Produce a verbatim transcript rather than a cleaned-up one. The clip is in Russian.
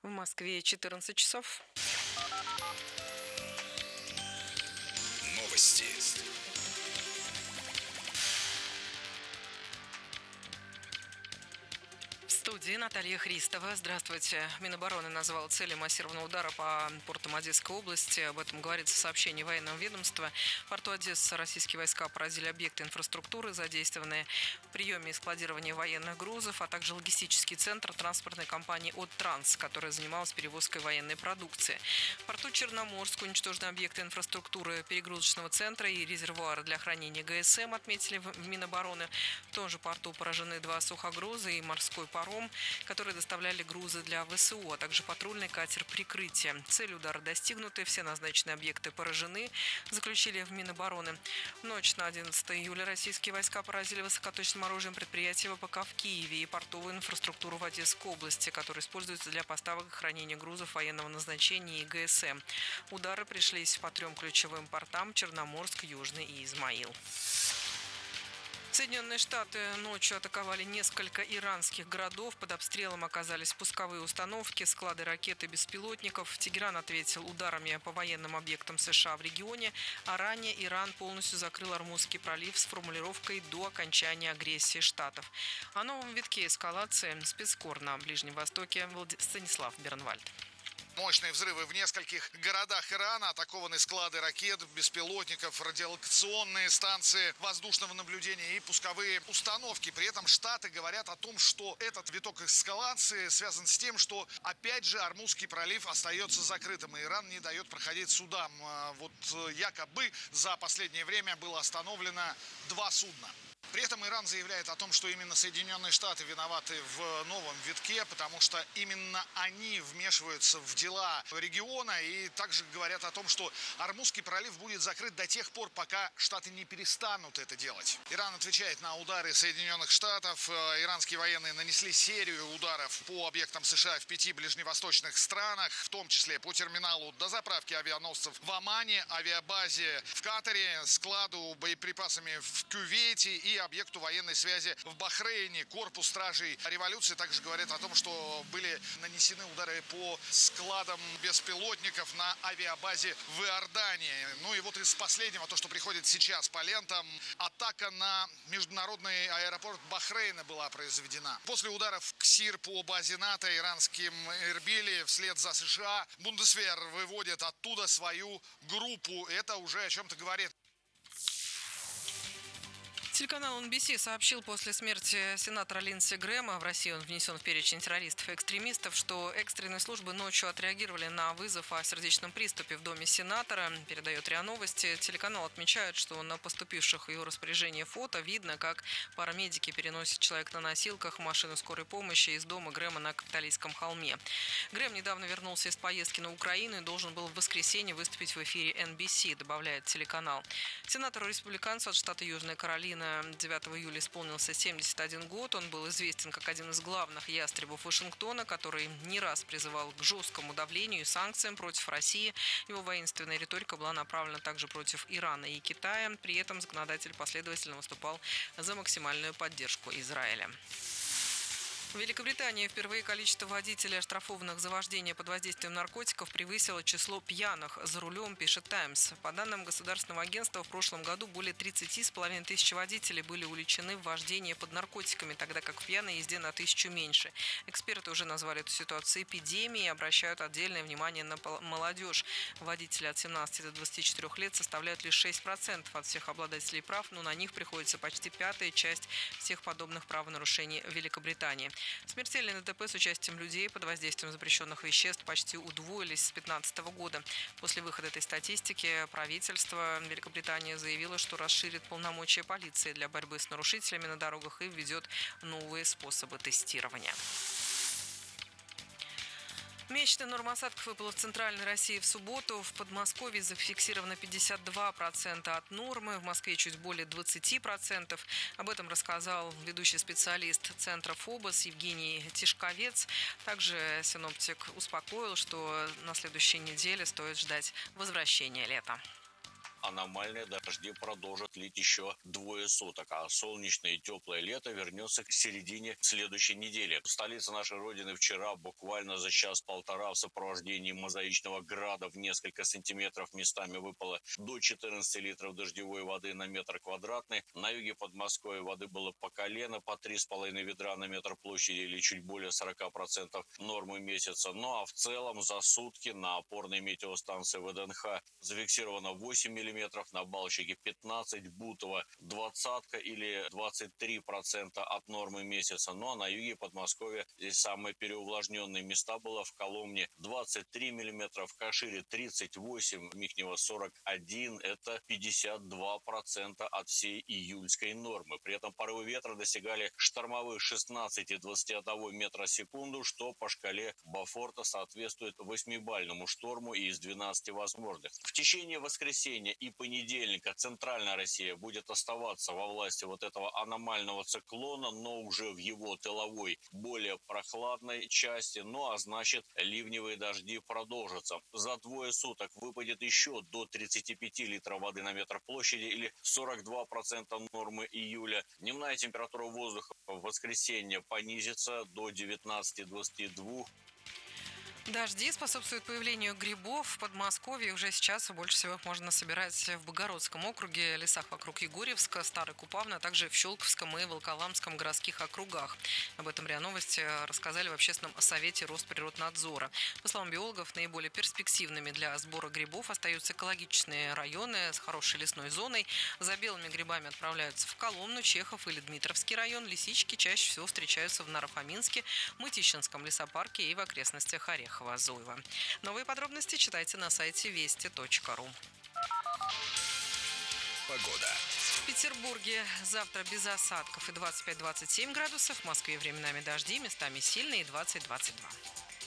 В Москве четырнадцать часов. Новости. В студии Наталья Христова. Здравствуйте. Минобороны назвал целью массированного удара по портам Одесской области. Об этом говорится в сообщении военного ведомства. В порту Одессы российские войска поразили объекты инфраструктуры, задействованные в приеме и складировании военных грузов, а также логистический центр транспортной компании «Оттранс», которая занималась перевозкой военной продукции. В порту Черноморск уничтожены объекты инфраструктуры перегрузочного центра и резервуара для хранения ГСМ, отметили в Минобороны. В том же порту поражены два сухогруза и морской паром, которые доставляли грузы для ВСУ, а также патрульный катер «Прикрытие». Цель удара достигнуты, все назначенные объекты поражены, заключили в Минобороны. В ночь на одиннадцатое июля российские войска поразили высокоточным оружием предприятия ВПК в Киеве и портовую инфраструктуру в Одесской области, которая используется для поставок и хранения грузов военного назначения и ГСМ. Удары пришлись по трем ключевым портам: Черноморск, Южный и Измаил. Соединенные Штаты ночью атаковали несколько иранских городов. Под обстрелом оказались пусковые установки, склады ракет и беспилотников. Тегеран ответил ударами по военным объектам США в регионе, а ранее Иран полностью закрыл Ормузский пролив с формулировкой «до окончания агрессии Штатов». О новом витке эскалации спецкор на Ближнем Востоке. Станислав Бернвальд. Мощные взрывы в нескольких городах Ирана, атакованы склады ракет, беспилотников, радиолокационные станции воздушного наблюдения и пусковые установки. При этом Штаты говорят о том, что этот виток эскалации связан с тем, что опять же Ормузский пролив остается закрытым, и Иран не дает проходить судам. Вот якобы за последнее время было остановлено два судна. При этом Иран заявляет о том, что именно Соединенные Штаты виноваты в новом витке, потому что именно они вмешиваются в дела региона, и также говорят о том, что Ормузский пролив будет закрыт до тех пор, пока Штаты не перестанут это делать. Иран отвечает на удары Соединенных Штатов. Иранские военные нанесли серию ударов по объектам США в пяти ближневосточных странах, в том числе по терминалу дозаправки авианосцев в Омане, авиабазе в Катаре, складу боеприпасами в Кувейте и объекту военной связи в Бахрейне. Корпус стражей революции также говорит о том, что были нанесены удары по складам беспилотников на авиабазе в Иордании. Ну и вот из последнего, то, что приходит сейчас по лентам, атака на международный аэропорт Бахрейна была произведена. После ударов КСИР по базе НАТО иранским Эрбиле вслед за США Бундесвер выводит оттуда свою группу. Это уже о чем-то говорит. Телеканал эн би си сообщил после смерти сенатора Линдси Грэма, в России он внесен в перечень террористов и экстремистов, что экстренные службы ночью отреагировали на вызов о сердечном приступе в доме сенатора, передает РИА Новости. Телеканал отмечает, что на поступивших в его распоряжение фото видно, как парамедики переносят человека на носилках в машину скорой помощи из дома Грэма на Капитолийском холме. Грэм недавно вернулся из поездки на Украину и должен был в воскресенье выступить в эфире эн би си, добавляет телеканал. Сенатору-республиканцу от штата Южная Каролина девятого июля исполнился семьдесят один год. Он был известен как один из главных ястребов Вашингтона, который не раз призывал к жесткому давлению и санкциям против России. Его воинственная риторика была направлена также против Ирана и Китая. При этом законодатель последовательно выступал за максимальную поддержку Израиля. В Великобритании впервые количество водителей, оштрафованных за вождение под воздействием наркотиков, превысило число пьяных за рулем, пишет «Таймс». По данным государственного агентства, в прошлом году более тридцати с половиной тысяч водителей были уличены в вождении под наркотиками, тогда как в пьяной езде на тысячу меньше. Эксперты уже назвали эту ситуацию эпидемией и обращают отдельное внимание на молодежь. Водители от семнадцати до двадцати четырёх лет составляют лишь шесть процентов от всех обладателей прав, но на них приходится почти пятая часть всех подобных правонарушений в Великобритании. Смертельные ДТП с участием людей под воздействием запрещенных веществ почти удвоились с две тысячи пятнадцатого года. После выхода этой статистики правительство Великобритании заявило, что расширит полномочия полиции для борьбы с нарушителями на дорогах и введет новые способы тестирования. Месячная норма осадков выпала в центральной России в субботу. В Подмосковье зафиксировано пятьдесят два процента от нормы, в Москве чуть более двадцати процентов. Об этом рассказал ведущий специалист Центра ФОБОС Евгений Тишковец. Также синоптик успокоил, что на следующей неделе стоит ждать возвращения лета. аномальные дожди продолжат лить еще двое суток, а солнечное и теплое лето вернется к середине следующей недели. Столица нашей Родины вчера буквально за час-полтора в сопровождении мозаичного града в несколько сантиметров местами выпало до четырнадцати литров дождевой воды на метр квадратный. На юге Подмосковья воды было по колено, по три с половиной ведра на метр площади или чуть более сорока процентов нормы месяца. Ну а в целом за сутки на опорной метеостанции ВДНХ зафиксировано восемь миллиметров, на Балчике пятнадцать, Бутово двадцатка или двадцать три процента от нормы месяца. Ну а на юге Подмосковья здесь самые переувлажненные места было в Коломне двадцать три миллиметра, в Кашире тридцать восемь, в Михнево сорок один, это пятьдесят два процента от всей июльской нормы. При этом порывы ветра достигали штормовых шестнадцати двадцати одного метра в секунду, что по шкале Бофорта соответствует восьмибальному шторму из двенадцати возможных. В течение воскресенья и понедельника центральная Россия будет оставаться во власти вот этого аномального циклона, но уже в его тыловой, более прохладной части. Ну а значит, ливневые дожди продолжатся. За двое суток выпадет еще до тридцати пяти литров воды на метр площади или сорок два процента нормы июля. Дневная температура воздуха в воскресенье понизится до девятнадцати двадцати двух. Дожди способствуют появлению грибов в Подмосковье. Уже сейчас больше всего их можно собирать в Богородском округе, лесах вокруг Егорьевска, Старой Купавны, а также в Щелковском и Волоколамском городских округах. Об этом РИА Новости рассказали в общественном совете Росприроднадзора. По словам биологов, наиболее перспективными для сбора грибов остаются экологичные районы с хорошей лесной зоной. За белыми грибами отправляются в Коломну, Чехов или Дмитровский район. Лисички чаще всего встречаются в Наро-Фоминске, Мытищинском лесопарке и в окрестностях Орехова. Зуева. Новые подробности читайте на сайте вести точка ру. Погода. В Петербурге завтра без осадков и двадцать пять - двадцать семь градусов. В Москве временами дожди, местами сильные, двадцать - двадцать два.